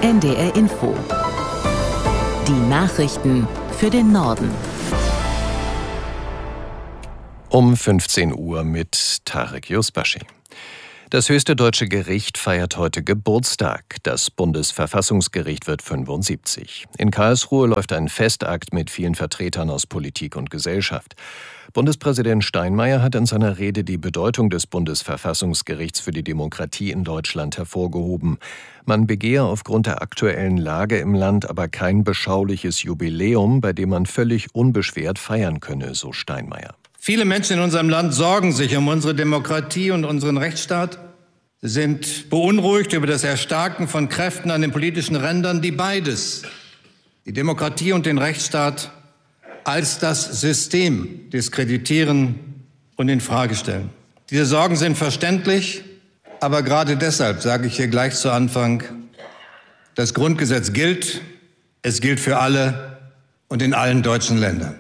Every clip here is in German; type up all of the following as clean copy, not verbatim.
NDR Info. Die Nachrichten für den Norden. Um 15 Uhr mit Tarek Yusbashi. Das höchste deutsche Gericht feiert heute Geburtstag. Das Bundesverfassungsgericht wird 75. In Karlsruhe läuft ein Festakt mit vielen Vertretern aus Politik und Gesellschaft. Bundespräsident Steinmeier hat in seiner Rede die Bedeutung des Bundesverfassungsgerichts für die Demokratie in Deutschland hervorgehoben. Man begehe aufgrund der aktuellen Lage im Land aber kein beschauliches Jubiläum, bei dem man völlig unbeschwert feiern könne, so Steinmeier. Viele Menschen in unserem Land sorgen sich um unsere Demokratie und unseren Rechtsstaat. Sie sind beunruhigt über das Erstarken von Kräften an den politischen Rändern, die beides, die Demokratie und den Rechtsstaat, als das System diskreditieren und in Frage stellen. Diese Sorgen sind verständlich, aber gerade deshalb sage ich hier gleich zu Anfang, das Grundgesetz gilt, es gilt für alle und in allen deutschen Ländern.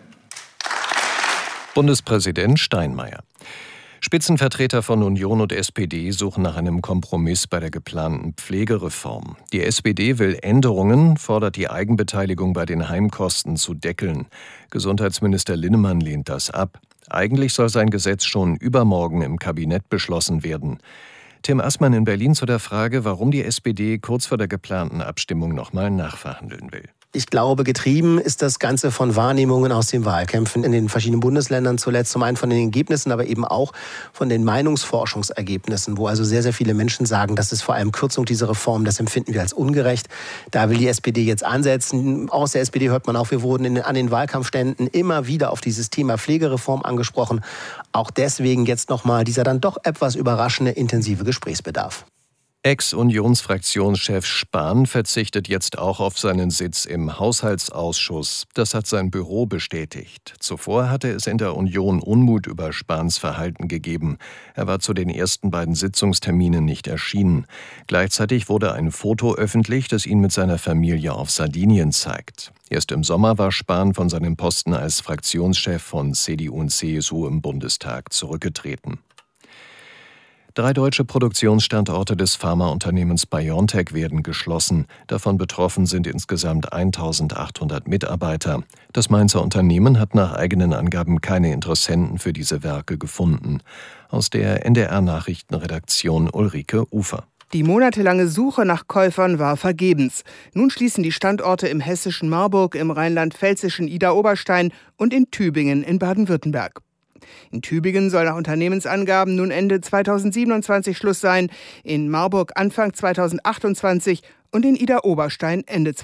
Bundespräsident Steinmeier. Spitzenvertreter von Union und SPD suchen nach einem Kompromiss bei der geplanten Pflegereform. Die SPD will Änderungen, fordert die Eigenbeteiligung bei den Heimkosten zu deckeln. Gesundheitsminister Linnemann lehnt das ab. Eigentlich soll sein Gesetz schon übermorgen im Kabinett beschlossen werden. Tim Assmann in Berlin zu der Frage, warum die SPD kurz vor der geplanten Abstimmung nochmal nachverhandeln will. Ich glaube, getrieben ist das Ganze von Wahrnehmungen aus den Wahlkämpfen in den verschiedenen Bundesländern zuletzt. Zum einen von den Ergebnissen, aber eben auch von den Meinungsforschungsergebnissen, wo also sehr, sehr viele Menschen sagen, das ist vor allem Kürzung dieser Reform, das empfinden wir als ungerecht. Da will die SPD jetzt ansetzen. Aus der SPD hört man auch, wir wurden an den Wahlkampfständen immer wieder auf dieses Thema Pflegereform angesprochen. Auch deswegen jetzt nochmal dieser dann doch etwas überraschende intensive Gesprächsbedarf. Ex-Unionsfraktionschef Spahn verzichtet jetzt auch auf seinen Sitz im Haushaltsausschuss. Das hat sein Büro bestätigt. Zuvor hatte es in der Union Unmut über Spahns Verhalten gegeben. Er war zu den ersten beiden Sitzungsterminen nicht erschienen. Gleichzeitig wurde ein Foto öffentlich, das ihn mit seiner Familie auf Sardinien zeigt. Erst im Sommer war Spahn von seinem Posten als Fraktionschef von CDU und CSU im Bundestag zurückgetreten. 3 deutsche Produktionsstandorte des Pharmaunternehmens BioNTech werden geschlossen. Davon betroffen sind insgesamt 1.800 Mitarbeiter. Das Mainzer Unternehmen hat nach eigenen Angaben keine Interessenten für diese Werke gefunden. Aus der NDR-Nachrichtenredaktion Ulrike Ufer. Die monatelange Suche nach Käufern war vergebens. Nun schließen die Standorte im hessischen Marburg, im rheinland-pfälzischen Idar-Oberstein und in Tübingen in Baden-Württemberg. In Tübingen soll nach Unternehmensangaben nun Ende 2027 Schluss sein, in Marburg Anfang 2028 und in Idar-Oberstein Ende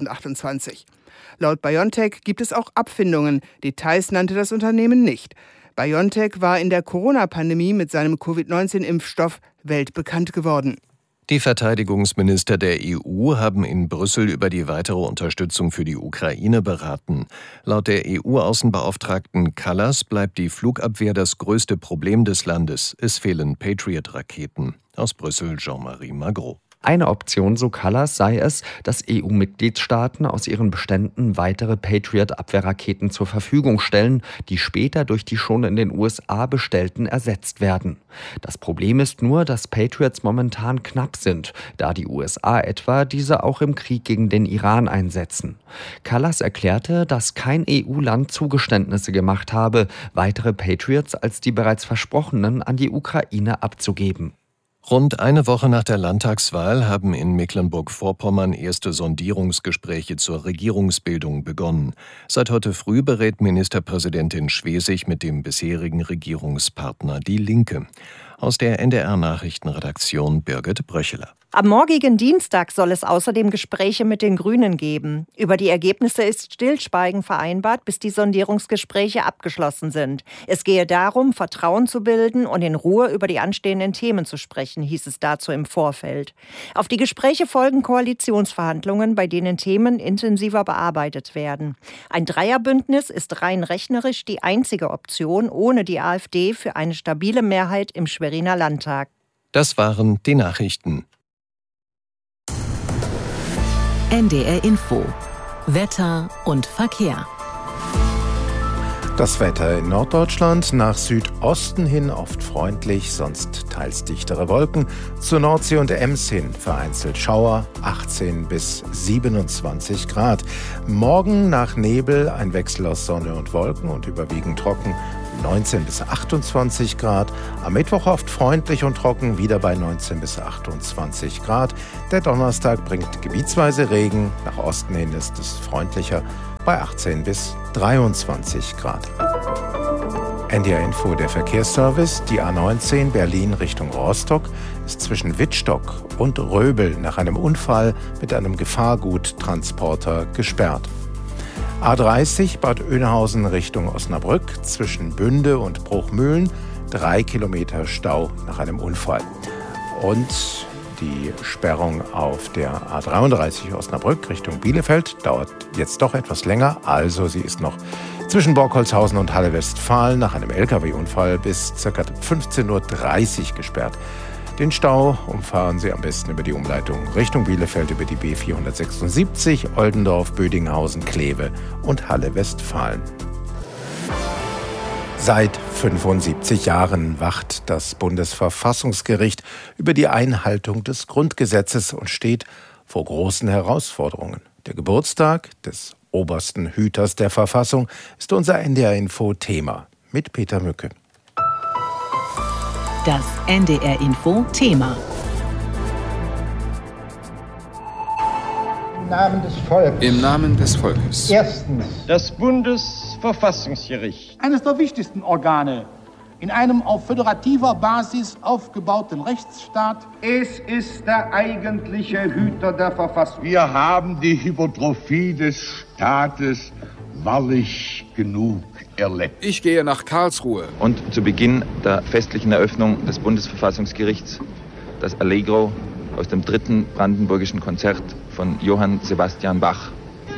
2028. Laut BioNTech gibt es auch Abfindungen. Details nannte das Unternehmen nicht. BioNTech war in der Corona-Pandemie mit seinem Covid-19-Impfstoff weltbekannt geworden. Die Verteidigungsminister der EU haben in Brüssel über die weitere Unterstützung für die Ukraine beraten. Laut der EU-Außenbeauftragten Kallas bleibt die Flugabwehr das größte Problem des Landes. Es fehlen Patriot-Raketen. Aus Brüssel Jean-Marie Magro. Eine Option, so Kallas, sei es, dass EU-Mitgliedstaaten aus ihren Beständen weitere Patriot-Abwehrraketen zur Verfügung stellen, die später durch die schon in den USA bestellten ersetzt werden. Das Problem ist nur, dass Patriots momentan knapp sind, da die USA etwa diese auch im Krieg gegen den Iran einsetzen. Kallas erklärte, dass kein EU-Land Zugeständnisse gemacht habe, weitere Patriots als die bereits versprochenen an die Ukraine abzugeben. Rund eine Woche nach der Landtagswahl haben in Mecklenburg-Vorpommern erste Sondierungsgespräche zur Regierungsbildung begonnen. Seit heute früh berät Ministerpräsidentin Schwesig mit dem bisherigen Regierungspartner Die Linke. Aus der NDR-Nachrichtenredaktion Birgit Bröcheler. Am morgigen Dienstag soll es außerdem Gespräche mit den Grünen geben. Über die Ergebnisse ist Stillschweigen vereinbart, bis die Sondierungsgespräche abgeschlossen sind. Es gehe darum, Vertrauen zu bilden und in Ruhe über die anstehenden Themen zu sprechen, hieß es dazu im Vorfeld. Auf die Gespräche folgen Koalitionsverhandlungen, bei denen Themen intensiver bearbeitet werden. Ein Dreierbündnis ist rein rechnerisch die einzige Option ohne die AfD für eine stabile Mehrheit im Schweriner Landtag. Das waren die Nachrichten. NDR Info. Wetter und Verkehr. Das Wetter in Norddeutschland nach Südosten hin oft freundlich, sonst teils dichtere Wolken. Zur Nordsee und Ems hin vereinzelt Schauer, 18 bis 27 Grad. Morgen nach Nebel ein Wechsel aus Sonne und Wolken und überwiegend trocken, 19 bis 28 Grad. Am Mittwoch oft freundlich und trocken, wieder bei 19 bis 28 Grad. Der Donnerstag bringt gebietsweise Regen, nach Osten hin ist es freundlicher, bei 18 bis 23 Grad. NDR Info, der Verkehrsservice. Die A19 Berlin Richtung Rostock ist zwischen Wittstock und Röbel nach einem Unfall mit einem Gefahrguttransporter gesperrt. A30 Bad Oeynhausen Richtung Osnabrück zwischen Bünde und Bruchmühlen 3 Kilometer Stau nach einem Unfall. Und die Sperrung auf der A33 Osnabrück Richtung Bielefeld dauert jetzt doch etwas länger. Also sie ist noch zwischen Borkholzhausen und Halle-Westfalen nach einem Lkw-Unfall bis ca. 15:30 Uhr gesperrt. Den Stau umfahren Sie am besten über die Umleitung Richtung Bielefeld über die B476, Oldendorf, Bödinghausen, Kleve und Halle-Westfalen. Seit 75 Jahren wacht das Bundesverfassungsgericht über die Einhaltung des Grundgesetzes und steht vor großen Herausforderungen. Der Geburtstag des obersten Hüters der Verfassung ist unser NDR-Info-Thema mit Peter Mücke. Das NDR-Info-Thema. Im Namen des Volkes. Im Namen des Volkes. Erstens. Das Bundesverfassungsgericht. Eines der wichtigsten Organe in einem auf föderativer Basis aufgebauten Rechtsstaat. Es ist der eigentliche Hüter der Verfassung. Wir haben die Hypertrophie des Staates wahrlich genug erlebt. Ich gehe nach Karlsruhe. Und zu Beginn der festlichen Eröffnung des Bundesverfassungsgerichts das Allegro aus dem 3. Brandenburgischen Konzert von Johann Sebastian Bach.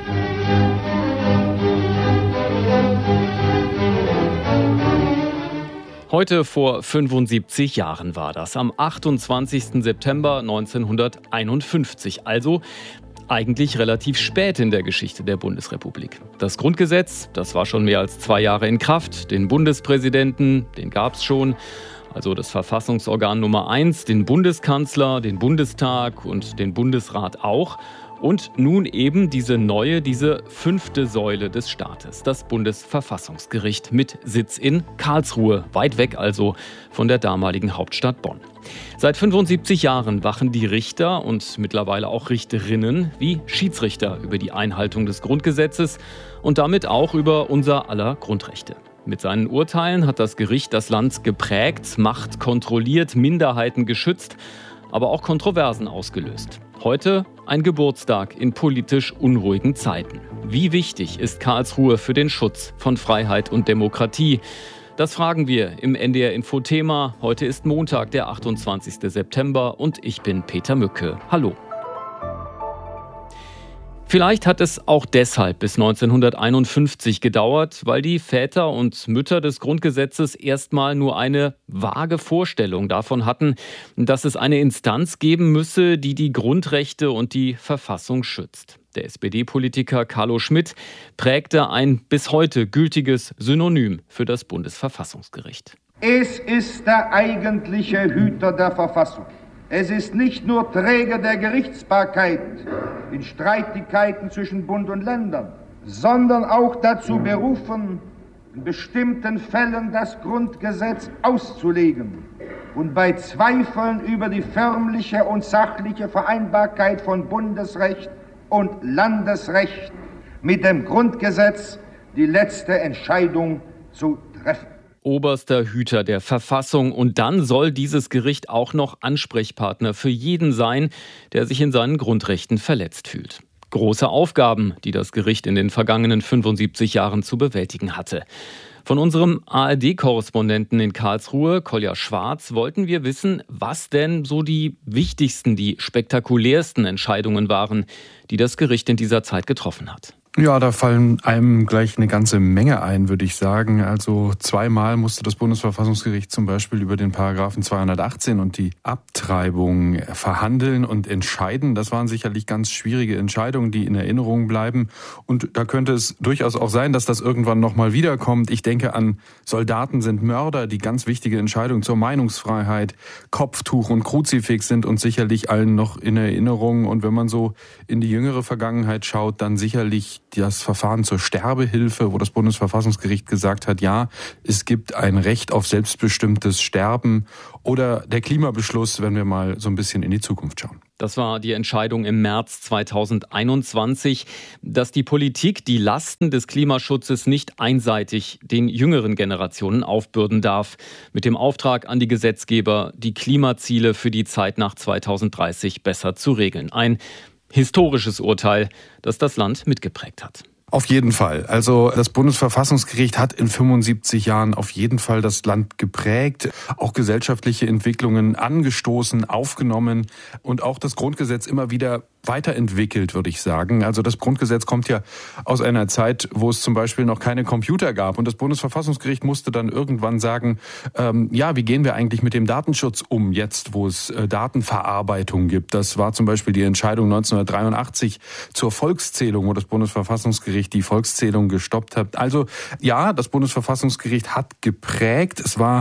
Heute vor 75 Jahren war das, am 28. September 1951, also eigentlich relativ spät in der Geschichte der Bundesrepublik. Das Grundgesetz, das war schon mehr als 2 Jahre in Kraft, den Bundespräsidenten, den gab es schon, also das Verfassungsorgan Nummer 1, den Bundeskanzler, den Bundestag und den Bundesrat auch. Und nun eben diese 5. Säule des Staates, das Bundesverfassungsgericht mit Sitz in Karlsruhe, weit weg also von der damaligen Hauptstadt Bonn. Seit 75 Jahren wachen die Richter und mittlerweile auch Richterinnen wie Schiedsrichter über die Einhaltung des Grundgesetzes und damit auch über unser aller Grundrechte. Mit seinen Urteilen hat das Gericht das Land geprägt, Macht kontrolliert, Minderheiten geschützt, aber auch Kontroversen ausgelöst. Heute ein Geburtstag in politisch unruhigen Zeiten. Wie wichtig ist Karlsruhe für den Schutz von Freiheit und Demokratie? Das fragen wir im NDR-Info-Thema. Heute ist Montag, der 28. September und ich bin Peter Mücke. Hallo. Vielleicht hat es auch deshalb bis 1951 gedauert, weil die Väter und Mütter des Grundgesetzes erstmal nur eine vage Vorstellung davon hatten, dass es eine Instanz geben müsse, die die Grundrechte und die Verfassung schützt. Der SPD-Politiker Carlo Schmitt prägte ein bis heute gültiges Synonym für das Bundesverfassungsgericht. Es ist der eigentliche Hüter der Verfassung. Es ist nicht nur Träger der Gerichtsbarkeit in Streitigkeiten zwischen Bund und Ländern, sondern auch dazu berufen, in bestimmten Fällen das Grundgesetz auszulegen und bei Zweifeln über die förmliche und sachliche Vereinbarkeit von Bundesrecht und Landesrecht mit dem Grundgesetz die letzte Entscheidung zu treffen. Oberster Hüter der Verfassung. Und dann soll dieses Gericht auch noch Ansprechpartner für jeden sein, der sich in seinen Grundrechten verletzt fühlt. Große Aufgaben, die das Gericht in den vergangenen 75 Jahren zu bewältigen hatte. Von unserem ARD-Korrespondenten in Karlsruhe, Kolja Schwarz, wollten wir wissen, was denn so die wichtigsten, die spektakulärsten Entscheidungen waren, die das Gericht in dieser Zeit getroffen hat. Ja, da fallen einem gleich eine ganze Menge ein, würde ich sagen. Also zweimal musste das Bundesverfassungsgericht zum Beispiel über den Paragraphen 218 und die Abtreibung verhandeln und entscheiden. Das waren sicherlich ganz schwierige Entscheidungen, die in Erinnerung bleiben. Und da könnte es durchaus auch sein, dass das irgendwann nochmal wiederkommt. Ich denke an Soldaten sind Mörder, die ganz wichtige Entscheidungen zur Meinungsfreiheit, Kopftuch und Kruzifix sind uns sicherlich allen noch in Erinnerung. Und wenn man so in die jüngere Vergangenheit schaut, dann sicherlich das Verfahren zur Sterbehilfe, wo das Bundesverfassungsgericht gesagt hat, ja, es gibt ein Recht auf selbstbestimmtes Sterben, oder der Klimabeschluss, wenn wir mal so ein bisschen in die Zukunft schauen. Das war die Entscheidung im März 2021, dass die Politik die Lasten des Klimaschutzes nicht einseitig den jüngeren Generationen aufbürden darf. Mit dem Auftrag an die Gesetzgeber, die Klimaziele für die Zeit nach 2030 besser zu regeln. Ein historisches Urteil, das das Land mitgeprägt hat. Auf jeden Fall. Also das Bundesverfassungsgericht hat in 75 Jahren auf jeden Fall das Land geprägt, auch gesellschaftliche Entwicklungen angestoßen, aufgenommen und auch das Grundgesetz immer wieder weiterentwickelt, würde ich sagen. Also das Grundgesetz kommt ja aus einer Zeit, wo es zum Beispiel noch keine Computer gab. Und das Bundesverfassungsgericht musste dann irgendwann sagen, wie gehen wir eigentlich mit dem Datenschutz um, jetzt wo es Datenverarbeitung gibt. Das war zum Beispiel die Entscheidung 1983 zur Volkszählung, wo das Bundesverfassungsgericht die Volkszählung gestoppt hat. Also ja, das Bundesverfassungsgericht hat geprägt. Es war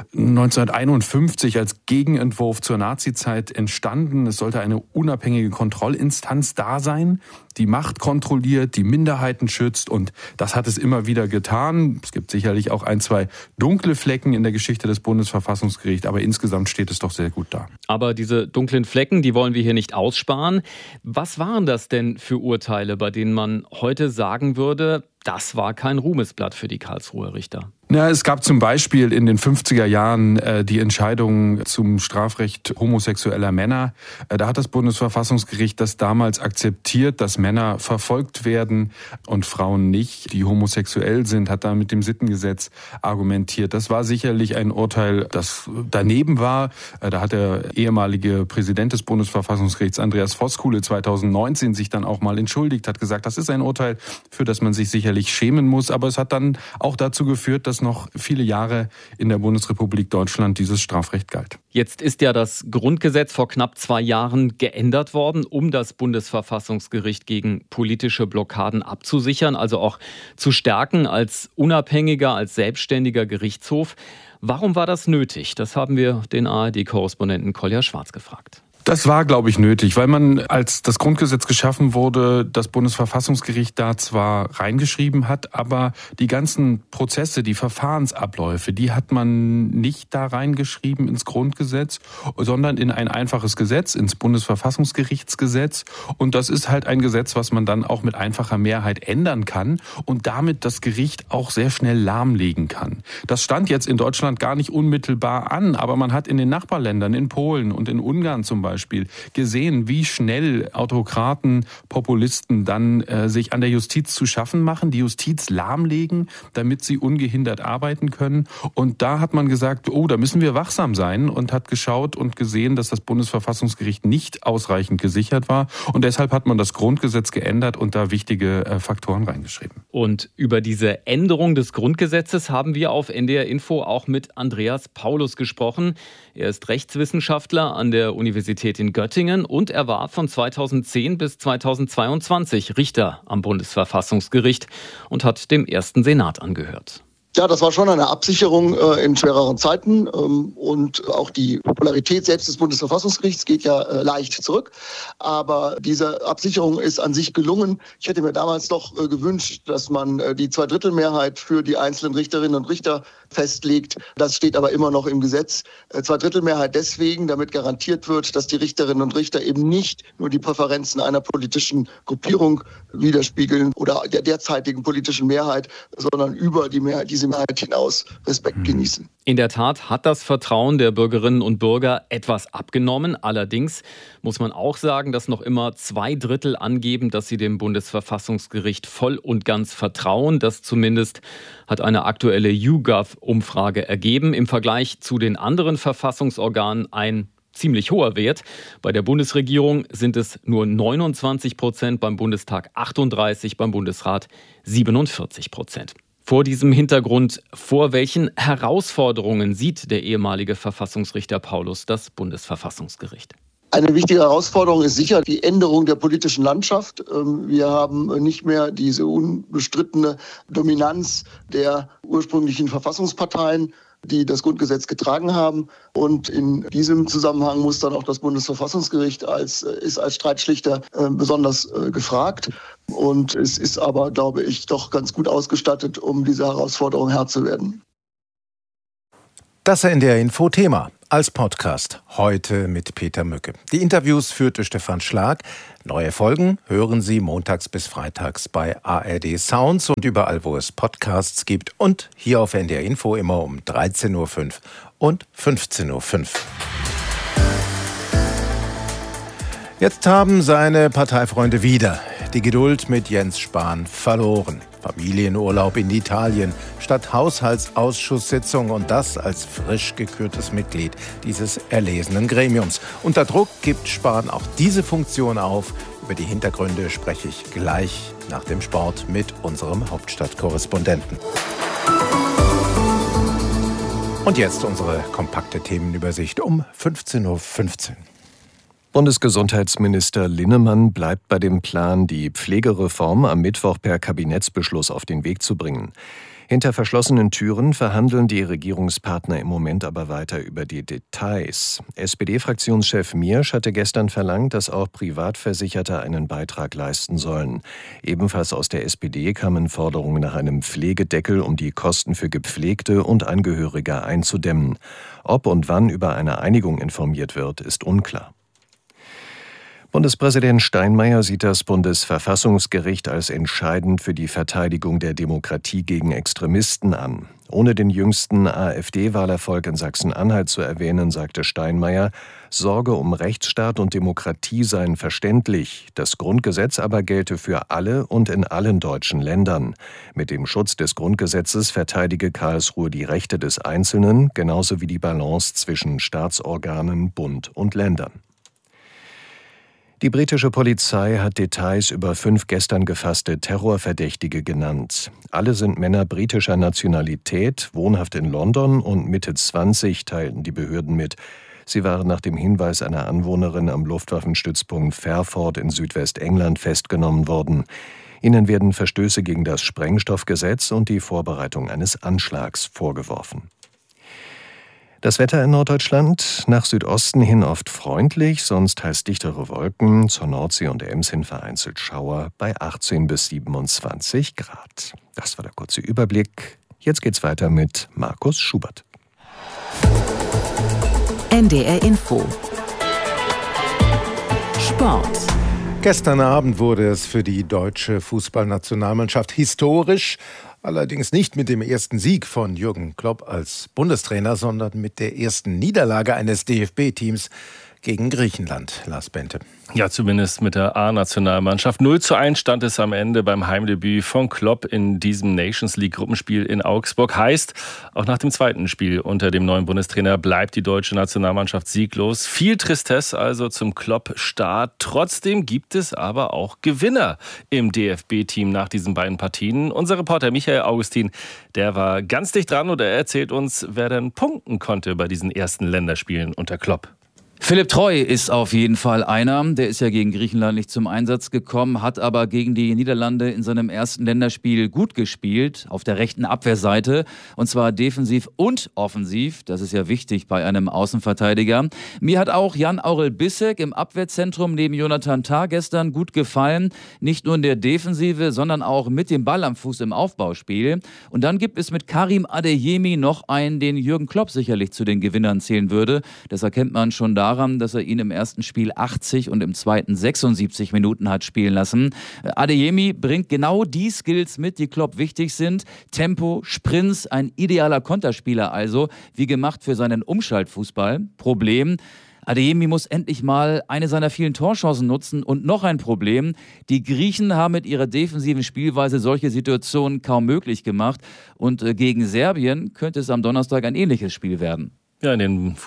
1951 als Gegenentwurf zur Nazizeit entstanden. Es sollte eine unabhängige Kontrollinstanz da sein, die Macht kontrolliert, die Minderheiten schützt, und das hat es immer wieder getan. Es gibt sicherlich auch ein, zwei dunkle Flecken in der Geschichte des Bundesverfassungsgerichts, aber insgesamt steht es doch sehr gut da. Aber diese dunklen Flecken, die wollen wir hier nicht aussparen. Was waren das denn für Urteile, bei denen man heute sagen würde, das war kein Ruhmesblatt für die Karlsruher Richter? Ja, es gab zum Beispiel in den 50er Jahren die Entscheidung zum Strafrecht homosexueller Männer. Da hat das Bundesverfassungsgericht das damals akzeptiert, dass Männer verfolgt werden und Frauen nicht, die homosexuell sind, hat da mit dem Sittengesetz argumentiert. Das war sicherlich ein Urteil, das daneben war. Da hat der ehemalige Präsident des Bundesverfassungsgerichts, Andreas Voskuhle, 2019 sich dann auch mal entschuldigt, hat gesagt, das ist ein Urteil, für das man sich sicherlich schämen muss. Aber es hat dann auch dazu geführt, dass noch viele Jahre in der Bundesrepublik Deutschland dieses Strafrecht galt. Jetzt ist ja das Grundgesetz vor knapp 2 Jahren geändert worden, um das Bundesverfassungsgericht gegen politische Blockaden abzusichern, also auch zu stärken als unabhängiger, als selbstständiger Gerichtshof. Warum war das nötig? Das haben wir den ARD-Korrespondenten Kolja Schwarz gefragt. Das war, glaube ich, nötig, weil man, als das Grundgesetz geschaffen wurde, das Bundesverfassungsgericht da zwar reingeschrieben hat, aber die ganzen Prozesse, die Verfahrensabläufe, die hat man nicht da reingeschrieben ins Grundgesetz, sondern in ein einfaches Gesetz, ins Bundesverfassungsgerichtsgesetz. Und das ist halt ein Gesetz, was man dann auch mit einfacher Mehrheit ändern kann und damit das Gericht auch sehr schnell lahmlegen kann. Das stand jetzt in Deutschland gar nicht unmittelbar an, aber man hat in den Nachbarländern, in Polen und in Ungarn zum Beispiel, gesehen, wie schnell Autokraten, Populisten dann sich an der Justiz zu schaffen machen, die Justiz lahmlegen, damit sie ungehindert arbeiten können. Und da hat man gesagt, da müssen wir wachsam sein, und hat geschaut und gesehen, dass das Bundesverfassungsgericht nicht ausreichend gesichert war. Und deshalb hat man das Grundgesetz geändert und da wichtige Faktoren reingeschrieben. Und über diese Änderung des Grundgesetzes haben wir auf NDR Info auch mit Andreas Paulus gesprochen. Er ist Rechtswissenschaftler an der Universität in Göttingen und er war von 2010 bis 2022 Richter am Bundesverfassungsgericht und hat dem ersten Senat angehört. Ja, das war schon eine Absicherung in schwereren Zeiten und auch die Popularität selbst des Bundesverfassungsgerichts geht ja leicht zurück. Aber diese Absicherung ist an sich gelungen. Ich hätte mir damals doch gewünscht, dass man die Zweidrittelmehrheit für die einzelnen Richterinnen und Richter festlegt. Das steht aber immer noch im Gesetz. Zweidrittelmehrheit deswegen, damit garantiert wird, dass die Richterinnen und Richter eben nicht nur die Präferenzen einer politischen Gruppierung widerspiegeln oder der derzeitigen politischen Mehrheit, sondern über die Mehrheit, diese Mehrheit hinaus Respekt genießen. In der Tat hat das Vertrauen der Bürgerinnen und Bürger etwas abgenommen. Allerdings muss man auch sagen, dass noch immer 2/3 angeben, dass sie dem Bundesverfassungsgericht voll und ganz vertrauen. Das zumindest hat eine aktuelle YouGov-Umfrage ergeben. Im Vergleich zu den anderen Verfassungsorganen ein ziemlich hoher Wert. Bei der Bundesregierung sind es nur 29%, beim Bundestag 38%, beim Bundesrat 47%. Vor diesem Hintergrund, vor welchen Herausforderungen sieht der ehemalige Verfassungsrichter Paulus das Bundesverfassungsgericht? Eine wichtige Herausforderung ist sicher die Änderung der politischen Landschaft. Wir haben nicht mehr diese unbestrittene Dominanz der ursprünglichen Verfassungsparteien, die das Grundgesetz getragen haben. Und in diesem Zusammenhang muss dann auch das Bundesverfassungsgericht als Streitschlichter besonders gefragt. Und es ist aber, glaube ich, doch ganz gut ausgestattet, um dieser Herausforderung Herr zu werden. Das NDR Info Thema als Podcast. Heute mit Peter Mücke. Die Interviews führte Stefan Schlag. Neue Folgen hören Sie montags bis freitags bei ARD Sounds und überall, wo es Podcasts gibt. Und hier auf NDR Info immer um 13.05 Uhr und 15.05 Uhr. Jetzt haben seine Parteifreunde wieder die Geduld mit Jens Spahn verloren. Familienurlaub in Italien statt Haushaltsausschusssitzung und das als frisch gekürtes Mitglied dieses erlesenen Gremiums. Unter Druck gibt Spahn auch diese Funktion auf. Über die Hintergründe spreche ich gleich nach dem Sport mit unserem Hauptstadtkorrespondenten. Und jetzt unsere kompakte Themenübersicht um 15.15 Uhr. Bundesgesundheitsminister Linnemann bleibt bei dem Plan, die Pflegereform am Mittwoch per Kabinettsbeschluss auf den Weg zu bringen. Hinter verschlossenen Türen verhandeln die Regierungspartner im Moment aber weiter über die Details. SPD-Fraktionschef Miersch hatte gestern verlangt, dass auch Privatversicherte einen Beitrag leisten sollen. Ebenfalls aus der SPD kamen Forderungen nach einem Pflegedeckel, um die Kosten für Gepflegte und Angehörige einzudämmen. Ob und wann über eine Einigung informiert wird, ist unklar. Bundespräsident Steinmeier sieht das Bundesverfassungsgericht als entscheidend für die Verteidigung der Demokratie gegen Extremisten an. Ohne den jüngsten AfD-Wahlerfolg in Sachsen-Anhalt zu erwähnen, sagte Steinmeier, Sorge um Rechtsstaat und Demokratie seien verständlich, das Grundgesetz aber gelte für alle und in allen deutschen Ländern. Mit dem Schutz des Grundgesetzes verteidige Karlsruhe die Rechte des Einzelnen, genauso wie die Balance zwischen Staatsorganen, Bund und Ländern. Die britische Polizei hat Details über 5 gestern gefasste Terrorverdächtige genannt. Alle sind Männer britischer Nationalität, wohnhaft in London und Mitte 20, teilten die Behörden mit. Sie waren nach dem Hinweis einer Anwohnerin am Luftwaffenstützpunkt Fairford in Südwestengland festgenommen worden. Ihnen werden Verstöße gegen das Sprengstoffgesetz und die Vorbereitung eines Anschlags vorgeworfen. Das Wetter in Norddeutschland nach Südosten hin oft freundlich, sonst teils dichtere Wolken, zur Nordsee und Ems hin vereinzelt Schauer bei 18 bis 27 Grad. Das war der kurze Überblick. Jetzt geht's weiter mit Markus Schubert. NDR Info Sport. Gestern Abend wurde es für die deutsche Fußballnationalmannschaft historisch. Allerdings nicht mit dem ersten Sieg von Jürgen Klopp als Bundestrainer, sondern mit der ersten Niederlage eines DFB-Teams gegen Griechenland. Lars Bente. Ja, zumindest mit der A-Nationalmannschaft. 0:1 stand es am Ende beim Heimdebüt von Klopp in diesem Nations-League-Gruppenspiel in Augsburg. Heißt, auch nach dem zweiten Spiel unter dem neuen Bundestrainer bleibt die deutsche Nationalmannschaft sieglos. Viel Tristesse also zum Klopp-Start. Trotzdem gibt es aber auch Gewinner im DFB-Team nach diesen beiden Partien. Unser Reporter Michael Augustin, der war ganz dicht dran und er erzählt uns, wer denn punkten konnte bei diesen ersten Länderspielen unter Klopp. Philipp Treu ist auf jeden Fall einer. Der ist ja gegen Griechenland nicht zum Einsatz gekommen, hat aber gegen die Niederlande in seinem ersten Länderspiel gut gespielt, auf der rechten Abwehrseite. Und zwar defensiv und offensiv. Das ist ja wichtig bei einem Außenverteidiger. Mir hat auch Jan-Aurel Bissek im Abwehrzentrum neben Jonathan Tah gestern gut gefallen. Nicht nur in der Defensive, sondern auch mit dem Ball am Fuß im Aufbauspiel. Und dann gibt es mit Karim Adeyemi noch einen, den Jürgen Klopp sicherlich zu den Gewinnern zählen würde. Das erkennt man schon daran, dass er ihn im ersten Spiel 80 und im zweiten 76 Minuten hat spielen lassen. Adeyemi bringt genau die Skills mit, die Klopp wichtig sind. Tempo, Sprints, ein idealer Konterspieler also, wie gemacht für seinen Umschaltfußball. Problem: Adeyemi muss endlich mal eine seiner vielen Torchancen nutzen. Und noch ein Problem: Die Griechen haben mit ihrer defensiven Spielweise solche Situationen kaum möglich gemacht. Und gegen Serbien könnte es am Donnerstag ein ähnliches Spiel werden. Ja, in den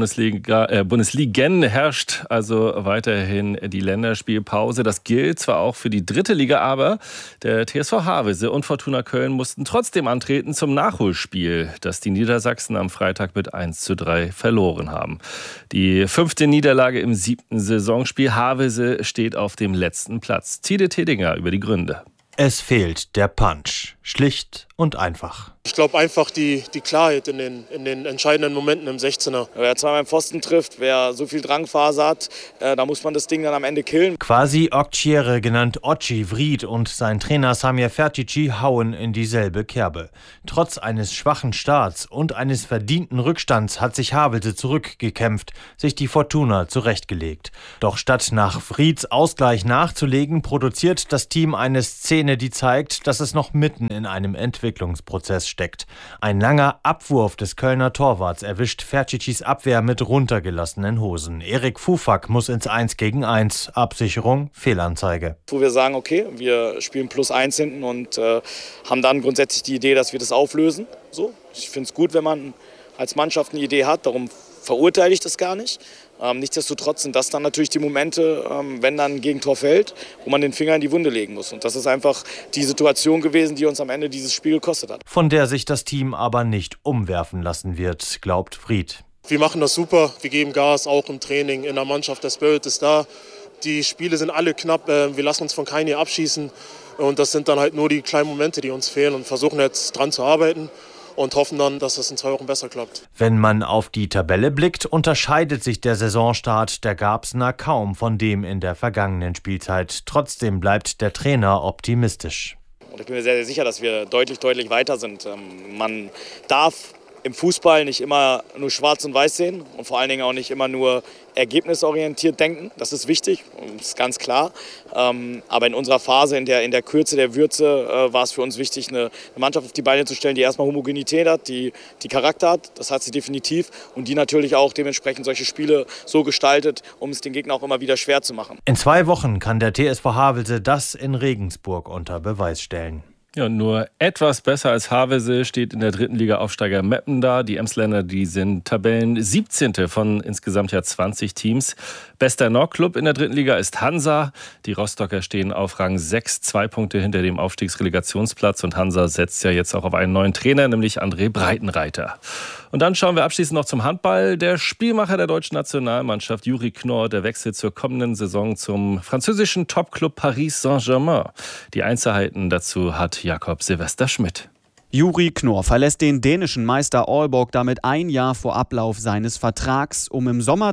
Bundesligen herrscht also weiterhin die Länderspielpause. Das gilt zwar auch für die 3. Liga, aber der TSV Havelse und Fortuna Köln mussten trotzdem antreten zum Nachholspiel, das die Niedersachsen am Freitag mit 1:3 verloren haben. Die 5. Niederlage im 7. Saisonspiel. Havelse steht auf dem letzten Platz. Tide Tedinger über die Gründe. Es fehlt der Punch. Schlicht und einfach. Ich glaube einfach die Klarheit in den entscheidenden Momenten im 16er. Wer zweimal im Pfosten trifft, wer so viel Drangphase hat, da muss man das Ding dann am Ende killen. Quasi Oktiere, genannt Oci Vried, und sein Trainer Samir Fertici hauen in dieselbe Kerbe. Trotz eines schwachen Starts und eines verdienten Rückstands hat sich Havelse zurückgekämpft, sich die Fortuna zurechtgelegt. Doch statt nach Vrieds Ausgleich nachzulegen, produziert das Team eine Szene, die zeigt, dass es noch mitten in einem Entwicklungsprozess steckt. Ein langer Abwurf des Kölner Torwarts erwischt Ferticis Abwehr mit runtergelassenen Hosen. Erik Fufak muss ins 1-gegen-1. Absicherung, Fehlanzeige. Wo wir sagen, okay, wir spielen +1 hinten und haben dann grundsätzlich die Idee, dass wir das auflösen. So, ich finde es gut, wenn man als Mannschaft eine Idee hat, darum verurteile ich das gar nicht. Nichtsdestotrotz sind das dann natürlich die Momente, wenn dann ein Gegentor fällt, wo man den Finger in die Wunde legen muss. Und das ist einfach die Situation gewesen, die uns am Ende dieses Spiel gekostet hat. Von der sich das Team aber nicht umwerfen lassen wird, glaubt Vried. Wir machen das super, wir geben Gas, auch im Training, in der Mannschaft, der Spirit ist da. Die Spiele sind alle knapp, wir lassen uns von keinem hier abschießen. Und das sind dann halt nur die kleinen Momente, die uns fehlen, und versuchen jetzt dran zu arbeiten. Und hoffen dann, dass es in 2 Wochen besser klappt. Wenn man auf die Tabelle blickt, unterscheidet sich der Saisonstart der Garbsener kaum von dem in der vergangenen Spielzeit. Trotzdem bleibt der Trainer optimistisch. Und ich bin mir sehr, sehr sicher, dass wir deutlich weiter sind. Man darf im Fußball nicht immer nur schwarz und weiß sehen und vor allen Dingen auch nicht immer nur ergebnisorientiert denken. Das ist wichtig, das ist ganz klar. Aber in unserer Phase, in der Kürze der Würze, war es für uns wichtig, eine Mannschaft auf die Beine zu stellen, die erstmal Homogenität hat, die Charakter hat. Das hat sie definitiv. Und die natürlich auch dementsprechend solche Spiele so gestaltet, um es den Gegner auch immer wieder schwer zu machen. In 2 Wochen kann der TSV Havelse das in Regensburg unter Beweis stellen. Ja, nur etwas besser als Havelse steht in der 3. Liga Aufsteiger Meppen da. Die Emsländer, die sind Tabellen 17. von insgesamt 20 Teams. Bester Nordclub in der 3. Liga ist Hansa. Die Rostocker stehen auf Rang 6, 2 Punkte hinter dem Aufstiegsrelegationsplatz. Und Hansa setzt ja jetzt auch auf einen neuen Trainer, nämlich André Breitenreiter. Und dann schauen wir abschließend noch zum Handball. Der Spielmacher der deutschen Nationalmannschaft, Juri Knorr, der wechselt zur kommenden Saison zum französischen Topclub Paris Saint-Germain. Die Einzelheiten dazu hat Jakob Silvester Schmidt. Juri Knorr verlässt den dänischen Meister Aalborg damit ein Jahr vor Ablauf seines Vertrags, um im Sommer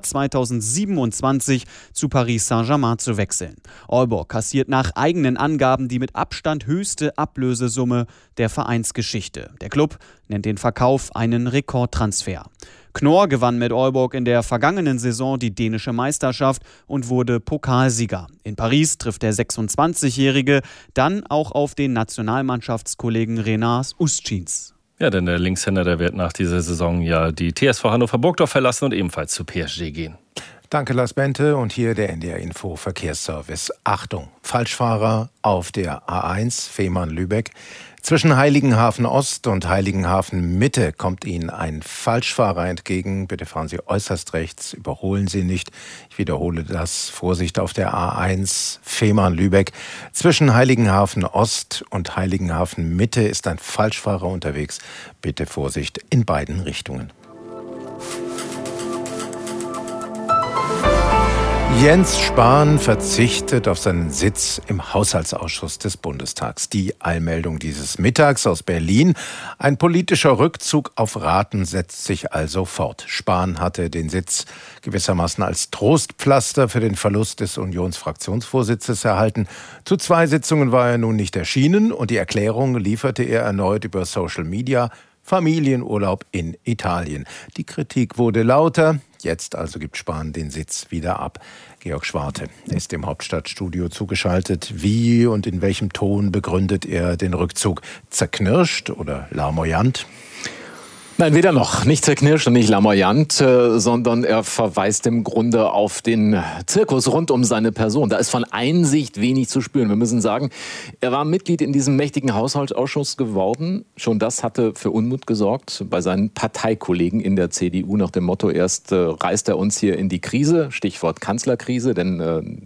2027 zu Paris Saint-Germain zu wechseln. Aalborg kassiert nach eigenen Angaben die mit Abstand höchste Ablösesumme der Vereinsgeschichte. Der Klub nennt den Verkauf einen Rekordtransfer. Knorr gewann mit Aalborg in der vergangenen Saison die dänische Meisterschaft und wurde Pokalsieger. In Paris trifft der 26-Jährige dann auch auf den Nationalmannschaftskollegen Renard Ustschins. Ja, denn der Linkshänder, der wird nach dieser Saison ja die TSV Hannover Burgdorf verlassen und ebenfalls zu PSG gehen. Danke, Lars Bente. Und hier der NDR Info Verkehrsservice. Achtung, Falschfahrer auf der A1 Fehmarn-Lübeck. Zwischen Heiligenhafen Ost und Heiligenhafen Mitte kommt Ihnen ein Falschfahrer entgegen. Bitte fahren Sie äußerst rechts, überholen Sie nicht. Ich wiederhole das. Vorsicht auf der A1 Fehmarn-Lübeck. Zwischen Heiligenhafen Ost und Heiligenhafen Mitte ist ein Falschfahrer unterwegs. Bitte Vorsicht in beiden Richtungen. Jens Spahn verzichtet auf seinen Sitz im Haushaltsausschuss des Bundestags. Die Eilmeldung dieses Mittags aus Berlin. Ein politischer Rückzug auf Raten setzt sich also fort. Spahn hatte den Sitz gewissermaßen als Trostpflaster für den Verlust des Unionsfraktionsvorsitzes erhalten. Zu 2 Sitzungen war er nun nicht erschienen und die Erklärung lieferte er erneut über Social Media. Familienurlaub in Italien. Die Kritik wurde lauter. Jetzt also gibt Spahn den Sitz wieder ab. Georg Schwarte ist im Hauptstadtstudio zugeschaltet. Wie und in welchem Ton begründet er den Rückzug? Zerknirscht oder larmoyant? Nein, weder noch. Nicht zerknirscht und nicht lamoyant, sondern er verweist im Grunde auf den Zirkus rund um seine Person. Da ist von Einsicht wenig zu spüren. Wir müssen sagen, er war Mitglied in diesem mächtigen Haushaltsausschuss geworden. Schon das hatte für Unmut gesorgt bei seinen Parteikollegen in der CDU nach dem Motto, erst reißt er uns hier in die Krise, Stichwort Kanzlerkrise, denn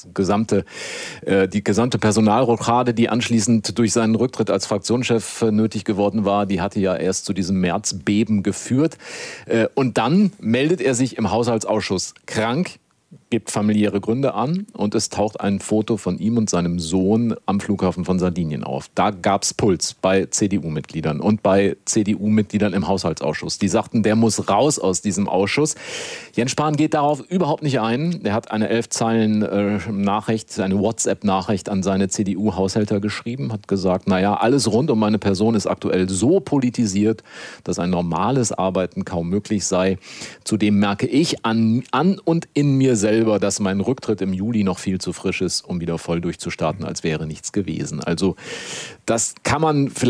die gesamte Personalrochade, die anschließend durch seinen Rücktritt als Fraktionschef nötig geworden war, die hatte ja erst zu diesem Märzbeben geführt. Und dann meldet er sich im Haushaltsausschuss krank, gibt familiäre Gründe an und es taucht ein Foto von ihm und seinem Sohn am Flughafen von Sardinien auf. Da gab es Puls bei CDU-Mitgliedern und bei CDU-Mitgliedern im Haushaltsausschuss. Die sagten, der muss raus aus diesem Ausschuss. Jens Spahn geht darauf überhaupt nicht ein. Er hat eine 11 Zeilen Nachricht, eine WhatsApp-Nachricht an seine CDU-Haushälter geschrieben, hat gesagt, naja, alles rund um meine Person ist aktuell so politisiert, dass ein normales Arbeiten kaum möglich sei. Zudem merke ich an und in mir selber, dass mein Rücktritt im Juli noch viel zu frisch ist, um wieder voll durchzustarten, als wäre nichts gewesen. Also das kann man vielleicht